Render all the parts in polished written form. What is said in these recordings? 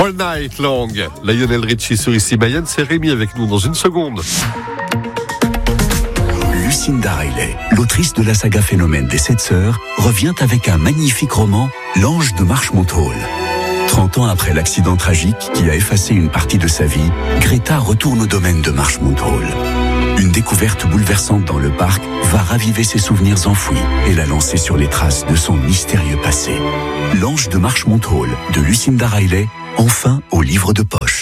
All Night Long. Lionel Richie sur Ici Mayenne, c'est Rémi avec nous dans une seconde. Lucinda Riley, l'autrice de la saga Phénomène des 7 sœurs, revient avec un magnifique roman, L'Ange de Marchmont Hall. 30 ans après l'accident tragique qui a effacé une partie de sa vie, Greta retourne au domaine de Marchmont Hall. Une découverte bouleversante dans le parc va raviver ses souvenirs enfouis et la lancer sur les traces de son mystérieux passé. L'Ange de Marchmont Hall de Lucinda Riley, enfin au livre de poche.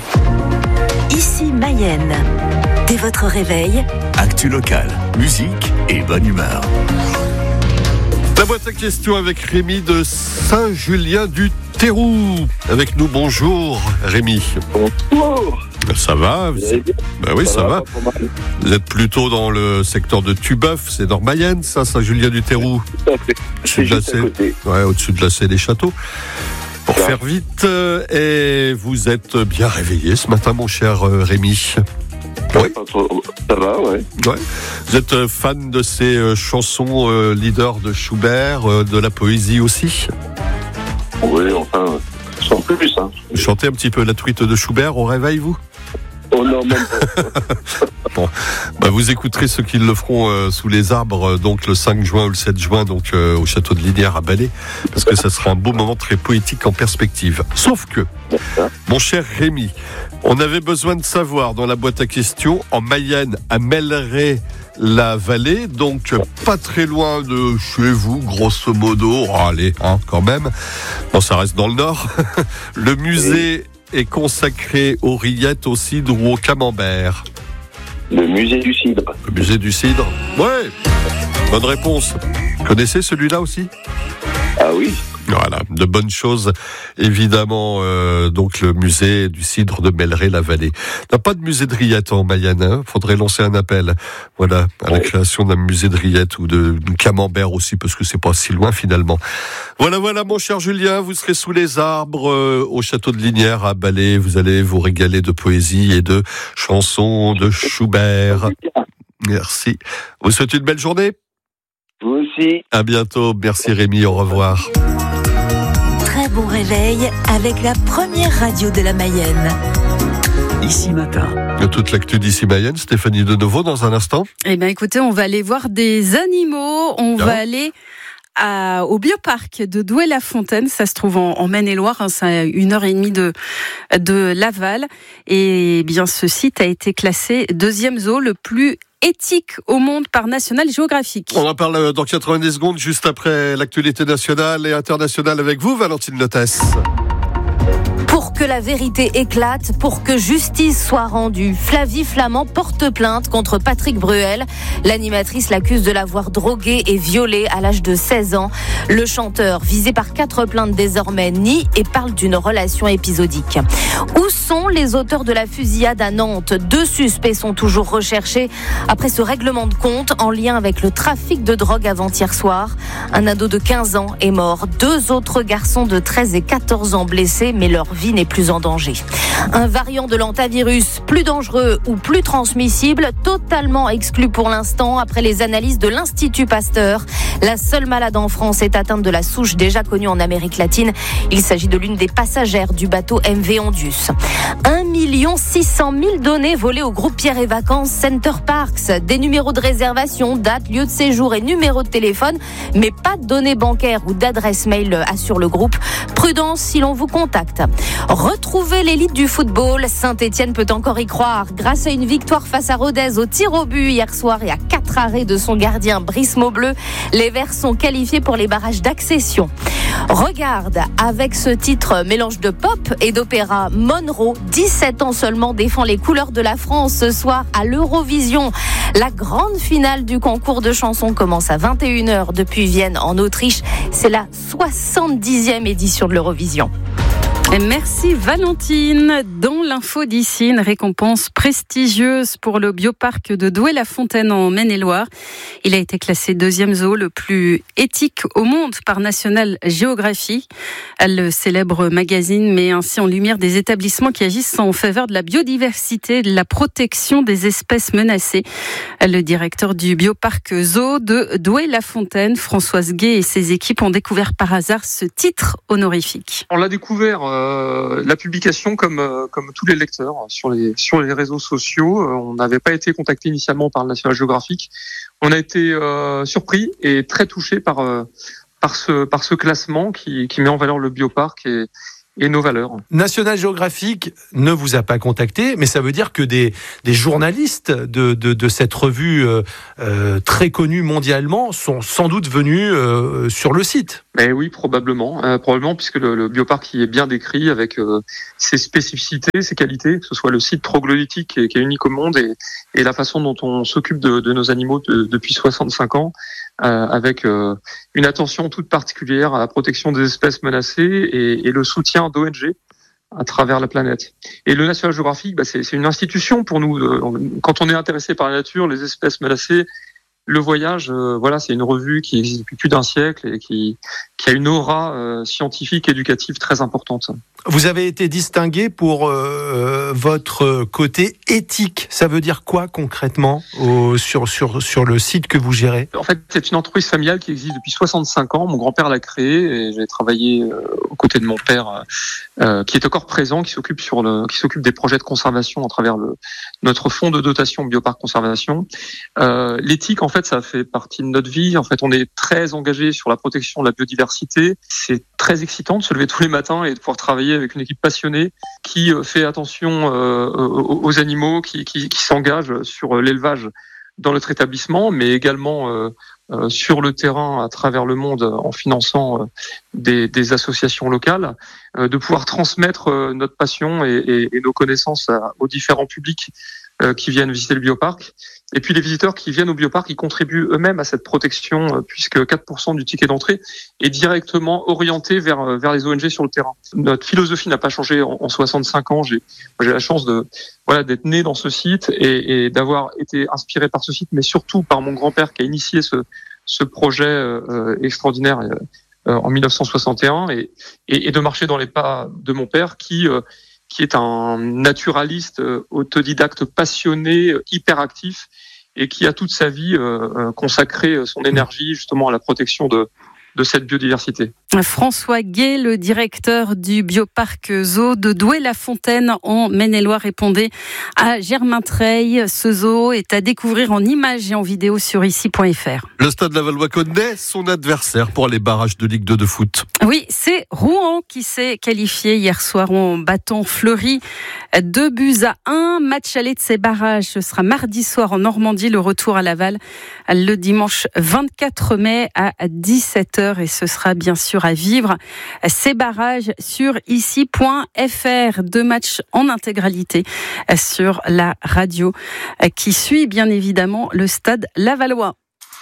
Ici Mayenne. Dès votre réveil, Actu local, musique et bonne humeur. La boîte à questions avec Rémi de Saint-Julien-du-Théroux. Avec nous, bonjour Rémi. Bonjour. Ça va? Ben oui, ça va. Vous êtes plutôt dans le secteur de Tubeuf, c'est dans Mayenne, ça, Saint-Julien-du-Théroux. Tout à fait. C'est juste à côté. Ouais, au-dessus de la Cé des Châteaux. Pour faire vite, et vous êtes bien réveillé ce matin, mon cher Rémi. Oui. Ça va, ouais. Vous êtes fan de ces chansons leaders de Schubert, de la poésie aussi? Oui, enfin, sans plus, hein. Vous chantez un petit peu la truite de Schubert au réveil, vous? Oh non, même pas. Bon, vous écouterez ceux qui le feront sous les arbres, donc le 5 juin ou le 7 juin, donc au château de Linières à Balais, parce que ça sera un beau moment très poétique en perspective. Sauf que, mon cher Rémi, on avait besoin de savoir dans la boîte à questions, en Mayenne, à Melleray-la-Vallée, donc pas très loin de chez vous, grosso modo, allez, quand même, bon, ça reste dans le nord, le musée est consacré aux rillettes, au cidre ou au camembert? Le musée du cidre. Le musée du cidre. Ouais, bonne réponse. Connaissez celui-là aussi? Ah oui. Voilà, de bonnes choses, évidemment. Donc le musée du cidre de Melleray-la-Vallée. N'a pas de musée de rillettes en Mayenne. Hein. Faudrait lancer un appel. Voilà, à la création d'un musée de rillettes ou de camembert aussi, parce que c'est pas si loin finalement. Voilà, mon cher Julien, vous serez sous les arbres au château de Linières à Balais. Vous allez vous régaler de poésie et de chansons de Schubert. Merci. Vous souhaitez une belle journée. Vous aussi. À bientôt. Merci Rémi. Au revoir. très bon réveil avec la première radio de la Mayenne. Ici Matin. Toute l'actu d'Ici Mayenne, Stéphanie de nouveau dans un instant. Eh bien écoutez, on va aller voir des animaux, on va aller au bioparc de Douai-la-Fontaine, ça se trouve en Maine-et-Loire, c'est à 1h30 de Laval, et bien ce site a été classé 2e zoo le plus éthique au monde par National Geographic. On en parle dans 90 secondes, juste après l'actualité nationale et internationale avec vous, Valentine Lotès. Pour que la vérité éclate, pour que justice soit rendue, Flavie Flamand porte plainte contre Patrick Bruel. L'animatrice l'accuse de l'avoir drogué et violé à l'âge de 16 ans. Le chanteur, visé par 4 plaintes désormais, nie et parle d'une relation épisodique. Où sont les auteurs de la fusillade à Nantes ? 2 suspects sont toujours recherchés après ce règlement de compte en lien avec le trafic de drogue avant-hier soir. Un ado de 15 ans est mort. 2 autres garçons de 13 et 14 ans blessés, mais leur vie n'est plus en danger. Un variant de l'hantavirus plus dangereux ou plus transmissible, totalement exclu pour l'instant après les analyses de l'Institut Pasteur. La seule malade en France est atteinte de la souche déjà connue en Amérique latine. Il s'agit de l'une des passagères du bateau MV Ondius. 1 600 000 données volées au groupe Pierre et Vacances Center Parks. Des numéros de réservation, date, lieu de séjour et numéro de téléphone, mais pas de données bancaires ou d'adresse mail, assure le groupe. Prudence si l'on vous contacte. Retrouver l'élite du football, Saint-Etienne peut encore y croire. Grâce à une victoire face à Rodez au tir au but hier soir et à 4 arrêts de son gardien Brice Maubleu, les Verts sont qualifiés pour les barrages d'accession. Regarde, avec ce titre mélange de pop et d'opéra, Monroe, 17 ans seulement, défend les couleurs de la France ce soir à l'Eurovision. La grande finale du concours de chansons commence à 21h depuis Vienne en Autriche. C'est la 70e édition de l'Eurovision. Merci Valentine. Dans l'info d'ici, une récompense prestigieuse pour le bioparc de Douai-la-Fontaine en Maine-et-Loire. Il a été classé 2e zoo le plus éthique au monde par National Geographic. Le célèbre magazine met ainsi en lumière des établissements qui agissent en faveur de la biodiversité et de la protection des espèces menacées. Le directeur du bioparc zoo de Douai-la-Fontaine, Françoise Gay, et ses équipes ont découvert par hasard ce titre honorifique. On l'a découvert La publication, comme tous les lecteurs sur les réseaux sociaux, on n'avait pas été contacté initialement par le National Geographic. On a été surpris et très touché par ce classement qui met en valeur le bioparc et nos valeurs. National Geographic ne vous a pas contacté, mais ça veut dire que des journalistes de cette revue très connue mondialement sont sans doute venus sur le site. Mais oui, probablement puisque le bioparc y est bien décrit avec ses spécificités, ses qualités, que ce soit le site troglodytique qui est unique au monde et la façon dont on s'occupe de nos animaux depuis 65 ans. Avec une attention toute particulière à la protection des espèces menacées et le soutien d'ONG à travers la planète. Et le National Geographic, c'est une institution pour nous. Quand on est intéressé par la nature, les espèces menacées, le voyage, c'est une revue qui existe depuis plus d'un siècle et qui a une aura scientifique, éducative très importante. Vous avez été distingué pour votre côté éthique. Ça veut dire quoi concrètement sur le site que vous gérez ? En fait, c'est une entreprise familiale qui existe depuis 65 ans. Mon grand-père l'a créée et j'ai travaillé aux côtés de mon père, qui est encore présent, qui s'occupe des projets de conservation à travers notre fonds de dotation Bioparc Conservation. L'éthique, en fait, ça fait partie de notre vie. En fait, on est très engagé sur la protection de la biodiversité. C'est très excitant de se lever tous les matins et de pouvoir travailler avec une équipe passionnée qui fait attention aux animaux, qui s'engage sur l'élevage dans notre établissement, mais également sur le terrain à travers le monde en finançant des associations locales, de pouvoir transmettre notre passion et nos connaissances aux différents publics qui viennent visiter le bioparc. Et puis les visiteurs qui viennent au bioparc, ils contribuent eux-mêmes à cette protection puisque 4% du ticket d'entrée est directement orienté vers les ONG sur le terrain. Notre philosophie n'a pas changé en 65 ans. J'ai la chance d'être né dans ce site et d'avoir été inspiré par ce site, mais surtout par mon grand-père qui a initié ce projet extraordinaire en 1961 et de marcher dans les pas de mon père qui est un naturaliste autodidacte passionné, hyperactif et qui a toute sa vie consacré son énergie justement à la protection de cette biodiversité. François Gay, le directeur du bioparc zoo de Douai-la-Fontaine en Maine-et-Loire, répondait à Germain Treille. Ce zoo est à découvrir en images et en vidéo sur ici.fr. Le Stade Lavallois connaît son adversaire pour les barrages de Ligue 2 de foot. Oui, c'est Rouen qui s'est qualifié hier soir en battant Fleury 2-1. Match aller de ces barrages, ce sera mardi soir en Normandie, le retour à Laval le dimanche 24 mai à 17h et ce sera bien sûr à vivre. Ces barrages sur ici.fr. 2 matchs en intégralité sur la radio qui suit bien évidemment le Stade Lavallois.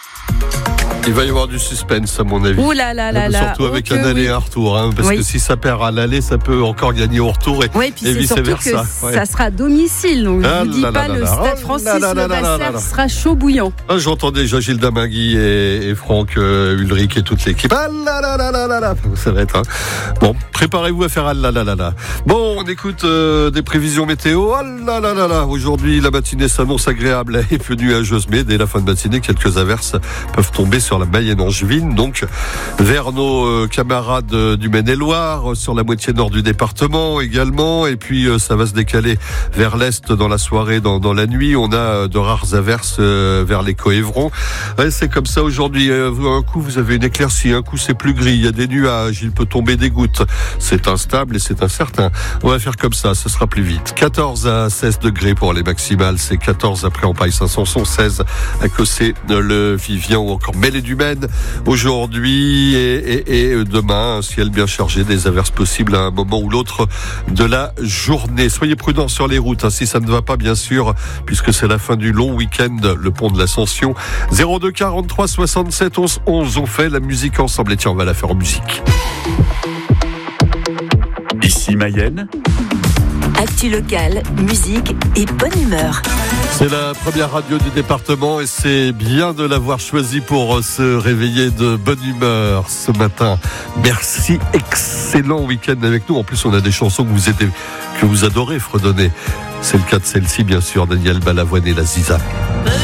Il va y avoir du suspense à mon avis. Ouh là là là là. Surtout avec un aller et un retour, parce que si ça perd à l'aller, ça peut encore gagner au retour et puis c'est vice surtout versa. Que ça sera à domicile, donc je vous dis pas le Stade Francis Levasseur sera chaud bouillant. J'entends déjà Gilles Damingui et Franck Ulrich et toute l'équipe. Ça va être. Bon, préparez-vous à faire Bon, on écoute des prévisions météo. Aujourd'hui, la matinée s'annonce agréable et peu nuageuse, mais dès la fin de matinée, quelques averses peuvent tomber sur la Mayenne Angevine, donc vers nos camarades du Maine-et-Loire, sur la moitié nord du département également, et puis ça va se décaler vers l'est dans la soirée, dans la nuit. On a de rares averses vers les Coëvrons. C'est comme ça aujourd'hui. Un coup vous avez une éclaircie, un coup c'est plus gris, il y a des nuages, il peut tomber des gouttes. C'est instable et c'est incertain. On va faire comme ça, ce sera plus vite. 14 à 16 degrés pour les maximales, c'est 14 après en Paille-Saint-Sanson, 16 à Cossé, le Vivian ou encore Mêlée du Maine. Aujourd'hui et demain, un ciel bien chargé, des averses possibles à un moment ou l'autre de la journée. Soyez prudents sur les routes, si ça ne va pas bien sûr, puisque c'est la fin du long week-end, le pont de l'Ascension. 02 43 67 11 11, on fait la musique ensemble. Et tiens, on va la faire en musique. Ici Mayenne. Actu locale, musique et bonne humeur. C'est la première radio du département et c'est bien de l'avoir choisi pour se réveiller de bonne humeur ce matin. Merci, excellent week-end avec nous. En plus, on a des chansons que vous adorez fredonner. C'est le cas de celle-ci, bien sûr, Daniel Balavoine et la Ziza.